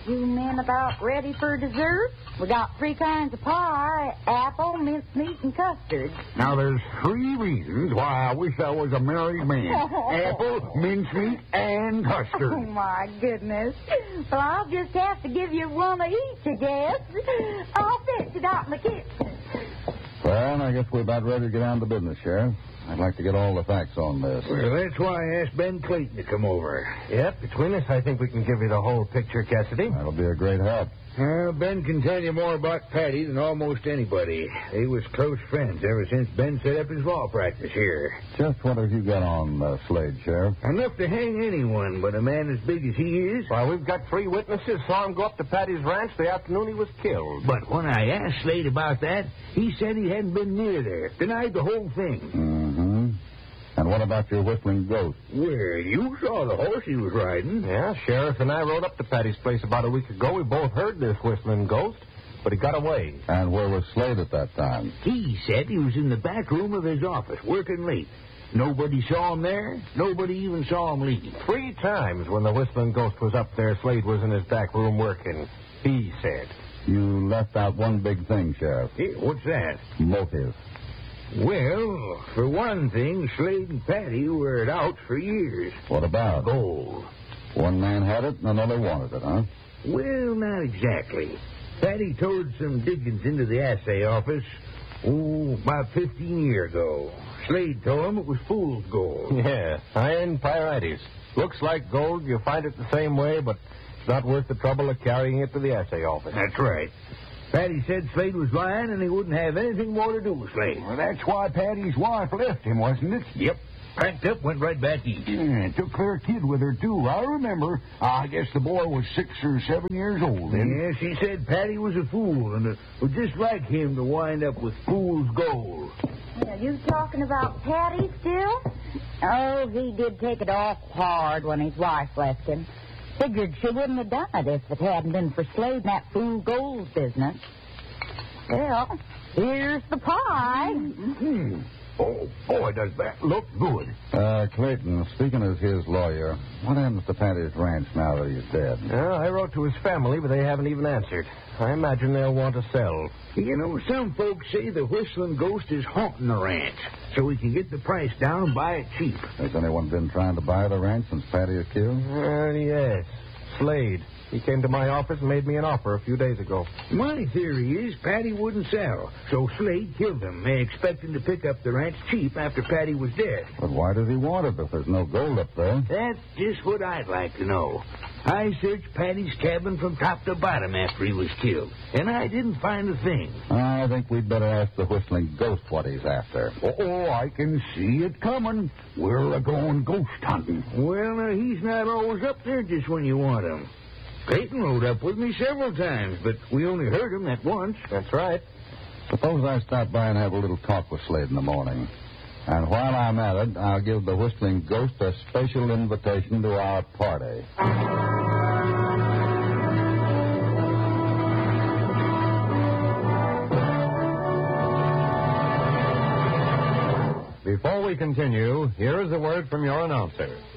You men about ready for dessert? We got 3 kinds of pie, apple, mincemeat, and custard. Now, there's 3 reasons why I wish I was a married man. Apple, mincemeat, and custard. Oh, my goodness. Well, I'll just have to give you one of each, I guess. I'll fix it out in the kitchen. Well, I guess we're about ready to get down to business, Sheriff. I'd like to get all the facts on this. Well, that's why I asked Ben Clayton to come over. Yep, between us, I think we can give you the whole picture, Cassidy. That'll be a great help. Well, Ben can tell you more about Patty than almost anybody. They was close friends ever since Ben set up his law practice here. Just what have you got on Slade, Sheriff? Enough to hang anyone, but a man as big as he is. Well, we've got 3 witnesses saw him go up to Patty's ranch the afternoon he was killed. But when I asked Slade about that, he said he hadn't been near there. Denied the whole thing. Mm-hmm. And what about your whistling ghost? Well, you saw the horse he was riding. Yeah, Sheriff and I rode up to Patty's place about a week ago. We both heard this whistling ghost, but he got away. And where was Slade at that time? He said he was in the back room of his office, working late. Nobody saw him there. Nobody even saw him leave. 3 times when the whistling ghost was up there, Slade was in his back room working, he said. You left out one big thing, Sheriff. Hey, what's that? Motive. Well, for one thing, Slade and Patty were at outs for years. What about? Gold. One man had it and another wanted it, huh? Well, not exactly. Patty towed some diggings into the assay office, about 15 years ago. Slade told him it was fool's gold. Yeah, iron pyrites. Looks like gold. You find it the same way, but it's not worth the trouble of carrying it to the assay office. That's right. Patty said Slade was lying and he wouldn't have anything more to do with Slade. Well, that's why Patty's wife left him, wasn't it? Yep. Packed up, went right back east. Yeah, took her kid with her, too. I remember. I guess the boy was 6 or 7 years old then. Yeah, she said Patty was a fool, and it was just like him to wind up with fool's gold. Are you talking about Patty still? Oh, he did take it off hard when his wife left him. Figured she wouldn't have done it if it hadn't been for Slade and that fool gold business. Well, here's the pie. Mm-hmm. Oh, boy, does that look good. Clayton, speaking as his lawyer, what happens to Patty's ranch now that he's dead? I wrote to his family, but they haven't even answered. I imagine they'll want to sell. You know, some folks say the whistling ghost is haunting the ranch, so we can get the price down and buy it cheap. Has anyone been trying to buy the ranch since Patty was killed? Yes. Slade. He came to my office and made me an offer a few days ago. My theory is Patty wouldn't sell, so Slade killed him, expecting to pick up the ranch cheap after Patty was dead. But why does he want it if there's no gold up there? That's just what I'd like to know. I searched Patty's cabin from top to bottom after he was killed, and I didn't find a thing. I think we'd better ask the whistling ghost what he's after. Oh, I can see it coming. We're a-going ghost hunting. Well, he's not always up there just when you want him. Clayton rode up with me several times, but we only heard him that once. That's right. Suppose I stop by and have a little talk with Slade in the morning. And while I'm at it, I'll give the whistling ghost a special invitation to our party. Before we continue, here is a word from your announcer.